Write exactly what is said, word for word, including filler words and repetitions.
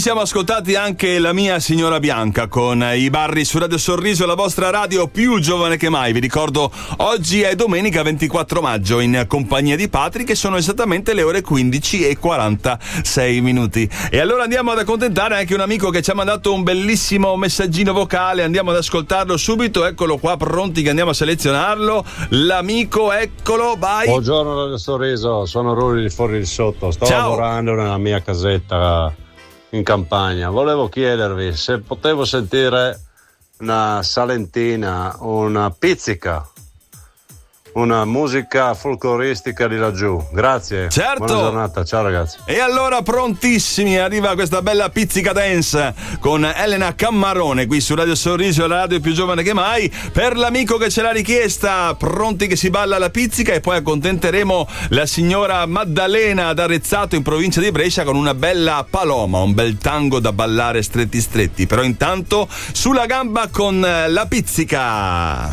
siamo ascoltati anche La mia signora Bianca con i Barri su Radio Sorriso, la vostra radio più giovane che mai. Vi ricordo, oggi è domenica ventiquattro maggio, in compagnia di Patri, che sono esattamente le ore quindici e quarantasei minuti. E allora andiamo ad accontentare anche un amico che ci ha mandato un bellissimo messaggino vocale. Andiamo ad ascoltarlo subito, eccolo qua, pronti che andiamo a selezionarlo. L'amico, eccolo, vai. Buongiorno Radio Sorriso, sono Rulli di Fuori di Sotto, sto Ciao. lavorando nella mia casetta in campagna. Volevo chiedervi se potevo sentire una salentina, una pizzica, una musica folcloristica di laggiù. Grazie. Certo. Buona giornata, ciao ragazzi. E allora prontissimi, arriva questa bella pizzica dance con Elena Cammarone qui su Radio Sorriso, la radio più giovane che mai, per l'amico che ce l'ha richiesta. Pronti che si balla la pizzica, e poi accontenteremo la signora Maddalena d'Arezzato in provincia di Brescia con una bella paloma, un bel tango da ballare stretti stretti. Però intanto sulla gamba con la pizzica.